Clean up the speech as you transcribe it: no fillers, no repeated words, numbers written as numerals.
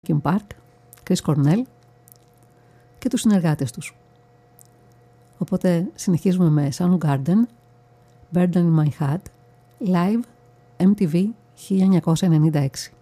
Linkin Park, Chris Cornell και τους συνεργάτες τους. Οπότε συνεχίζουμε με Soundgarden, Burden in My Heart, live MTV 1996.